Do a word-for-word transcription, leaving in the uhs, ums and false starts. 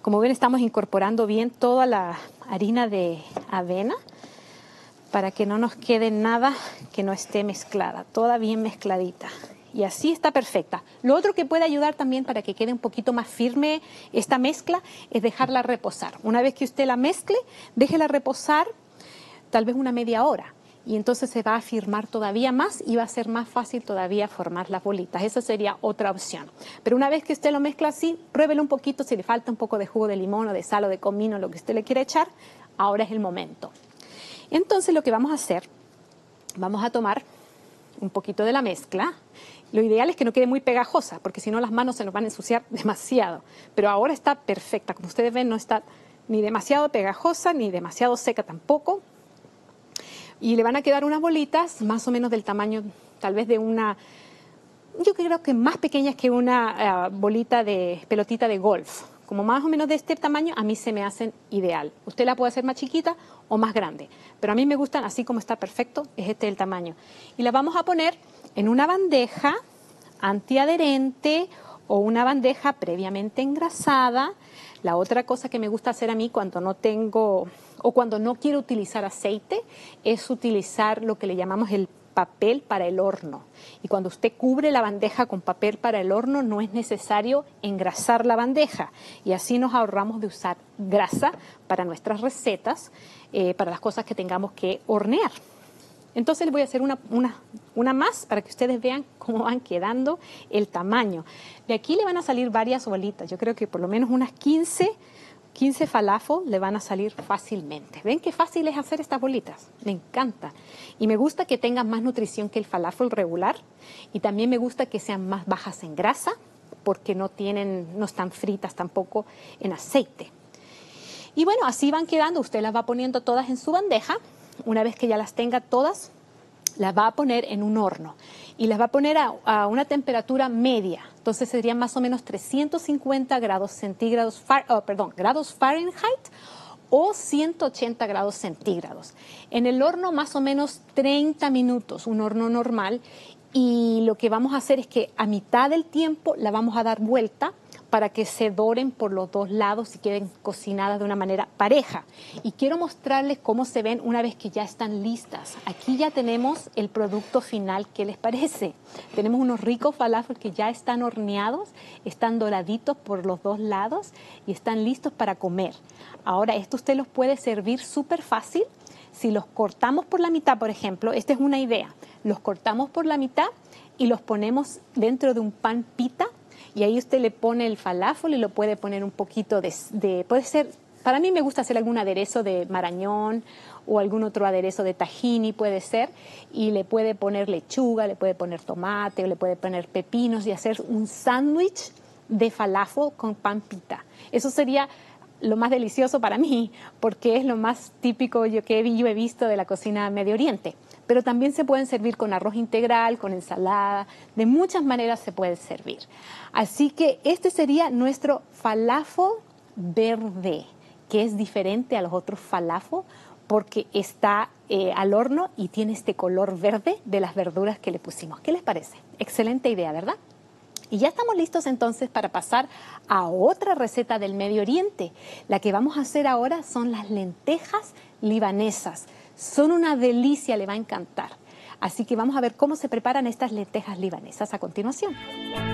Como ven, estamos incorporando bien toda la harina de avena para que no nos quede nada que no esté mezclada, toda bien mezcladita. Y así está perfecta. Lo otro que puede ayudar también para que quede un poquito más firme esta mezcla es dejarla reposar. Una vez que usted la mezcle, déjela reposar tal vez una media hora. Y entonces se va a firmar todavía más y va a ser más fácil todavía formar las bolitas. Esa sería otra opción. Pero una vez que usted lo mezcla así, pruébelo un poquito. Si le falta un poco de jugo de limón o de sal o de comino, lo que usted le quiera echar, ahora es el momento. Entonces lo que vamos a hacer, vamos a tomar un poquito de la mezcla. Lo ideal es que no quede muy pegajosa, porque si no las manos se nos van a ensuciar demasiado. Pero ahora está perfecta. Como ustedes ven, no está ni demasiado pegajosa ni demasiado seca tampoco. Y le van a quedar unas bolitas más o menos del tamaño tal vez de una, yo creo que más pequeñas que una uh, bolita de pelotita de golf. Como más o menos de este tamaño, a mí se me hacen ideal. Usted la puede hacer más chiquita o más grande, pero a mí me gustan así como está perfecto, es este el tamaño. Y la vamos a poner en una bandeja antiadherente o una bandeja previamente engrasada. La otra cosa que me gusta hacer a mí cuando no tengo o cuando no quiero utilizar aceite es utilizar lo que le llamamos el papel para el horno. Y cuando usted cubre la bandeja con papel para el horno, no es necesario engrasar la bandeja. Y así nos ahorramos de usar grasa para nuestras recetas, eh, para las cosas que tengamos que hornear. Entonces les voy a hacer una, una, una más para que ustedes vean cómo van quedando el tamaño. De aquí le van a salir varias bolitas. Yo creo que por lo menos unas quince, quince falafel le van a salir fácilmente. ¿Ven qué fácil es hacer estas bolitas? Me encanta. Y me gusta que tengan más nutrición que el falafel regular. Y también me gusta que sean más bajas en grasa porque no, tienen, no están fritas tampoco en aceite. Y bueno, así van quedando. Usted las va poniendo todas en su bandeja. Una vez que ya las tenga todas, las va a poner en un horno y las va a poner a, a una temperatura media. Entonces serían más o menos trescientos cincuenta grados centígrados, far, oh, perdón, grados Fahrenheit o ciento ochenta grados centígrados. En el horno más o menos treinta minutos, un horno normal. Y lo que vamos a hacer es que a mitad del tiempo la vamos a dar vuelta para que se doren por los dos lados y queden cocinadas de una manera pareja. Y quiero mostrarles cómo se ven una vez que ya están listas. Aquí ya tenemos el producto final. ¿Qué les parece? Tenemos unos ricos falafel que ya están horneados, están doraditos por los dos lados y están listos para comer. Ahora, esto usted los puede servir súper fácil. Si los cortamos por la mitad, por ejemplo, esta es una idea. Los cortamos por la mitad y los ponemos dentro de un pan pita. Y ahí usted le pone el falafel y lo puede poner un poquito de, de... Puede ser, para mí me gusta hacer algún aderezo de marañón o algún otro aderezo de tahini, puede ser. Y le puede poner lechuga, le puede poner tomate, o le puede poner pepinos y hacer un sándwich de falafel con pan pita. Eso sería lo más delicioso para mí, porque es lo más típico yo que yo he visto de la cocina Medio Oriente. Pero también se pueden servir con arroz integral, con ensalada, de muchas maneras se puede servir. Así que este sería nuestro falafel verde, que es diferente a los otros falafel porque está eh, al horno y tiene este color verde de las verduras que le pusimos. ¿Qué les parece? Excelente idea, ¿verdad? Y ya estamos listos entonces para pasar a otra receta del Medio Oriente. La que vamos a hacer ahora son las lentejas libanesas. Son una delicia, le va a encantar. Así que vamos a ver cómo se preparan estas lentejas libanesas a continuación.